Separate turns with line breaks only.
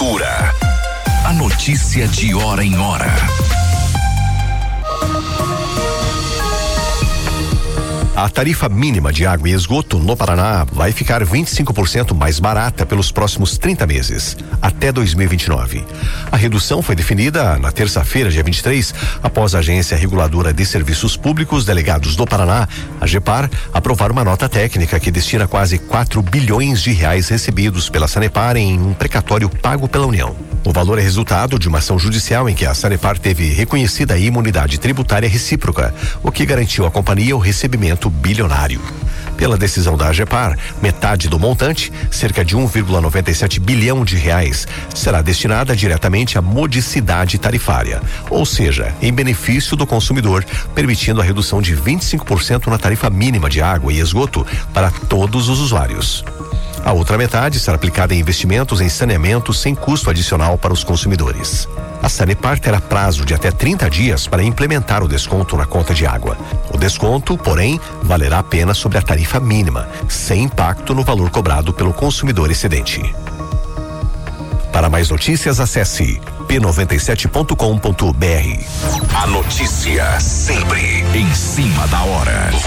Cultura. A notícia de hora em hora.
A tarifa mínima de água e esgoto no Paraná vai ficar 25% mais barata pelos próximos 30 meses, até 2029. A redução foi definida na terça-feira, dia 23, após a Agência Reguladora de Serviços Públicos Delegados do Paraná, a AGEPAR, aprovar uma nota técnica que destina quase 4 bilhões de reais recebidos pela Sanepar em um precatório pago pela União. O valor é resultado de uma ação judicial em que a Sanepar teve reconhecida a imunidade tributária recíproca, o que garantiu à companhia o recebimento bilionário. Pela decisão da AGEPAR, metade do montante, cerca de 1,97 bilhão de reais, será destinada diretamente à modicidade tarifária, ou seja, em benefício do consumidor, permitindo a redução de 25% na tarifa mínima de água e esgoto para todos os usuários. A outra metade será aplicada em investimentos em saneamento sem custo adicional para os consumidores. A Sanepar terá prazo de até 30 dias para implementar o desconto na conta de água. O desconto, porém, valerá apenas sobre a tarifa mínima, sem impacto no valor cobrado pelo consumidor excedente. Para mais notícias, acesse p97.com.br.
A notícia sempre em cima da hora.